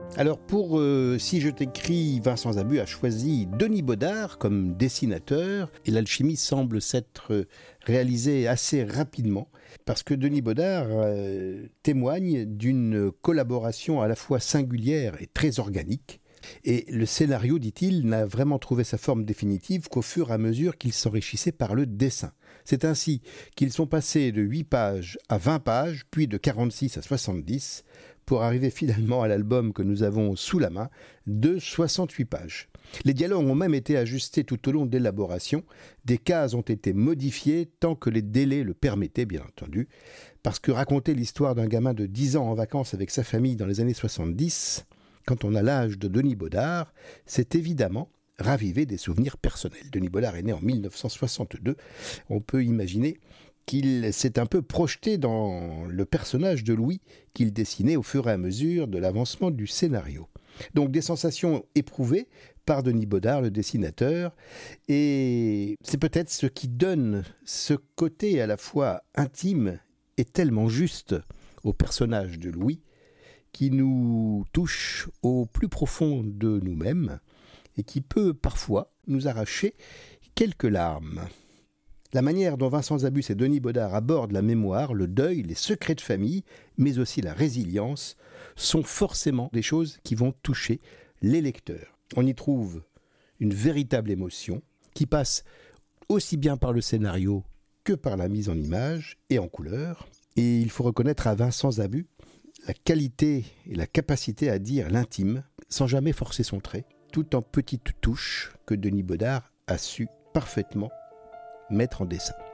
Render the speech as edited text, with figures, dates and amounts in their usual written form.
Alors pour Si je t'écris, Vincent Zabu a choisi Denis Baudard comme dessinateur et l'alchimie semble s'être réalisée assez rapidement parce que Denis Baudard témoigne d'une collaboration à la fois singulière et très organique. Et le scénario, dit-il, n'a vraiment trouvé sa forme définitive qu'au fur et à mesure qu'il s'enrichissait par le dessin. C'est ainsi qu'ils sont passés de 8 pages à 20 pages, puis de 46 à 70, pour arriver finalement à l'album que nous avons sous la main, de 68 pages. Les dialogues ont même été ajustés tout au long de l'élaboration, des cases ont été modifiées tant que les délais le permettaient, bien entendu, parce que raconter l'histoire d'un gamin de 10 ans en vacances avec sa famille dans les années 70, quand on a l'âge de Denis Baudard, c'est évidemment raviver des souvenirs personnels. Denis Baudard est né en 1962, on peut imaginer qu'il s'est un peu projeté dans le personnage de Louis qu'il dessinait au fur et à mesure de l'avancement du scénario. Donc des sensations éprouvées par Denis Baudard, le dessinateur, et c'est peut-être ce qui donne ce côté à la fois intime et tellement juste au personnage de Louis, qui nous touche au plus profond de nous-mêmes et qui peut parfois nous arracher quelques larmes. La manière dont Vincent Zabus et Denis Baudard abordent la mémoire, le deuil, les secrets de famille, mais aussi la résilience, sont forcément des choses qui vont toucher les lecteurs. On y trouve une véritable émotion qui passe aussi bien par le scénario que par la mise en image et en couleur. Et il faut reconnaître à Vincent Zabus la qualité et la capacité à dire l'intime sans jamais forcer son trait, tout en petites touches que Denis Baudard a su parfaitement mettre en dessin.